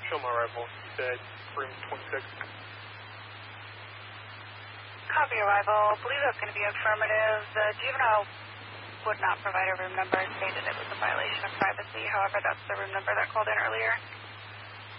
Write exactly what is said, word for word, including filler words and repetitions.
Show my arrival. You said room twenty-six. Copy arrival. Believe that's going to be affirmative. The juvenile would not provide a room number and stated it was a violation of privacy. However, that's the room number that called in earlier.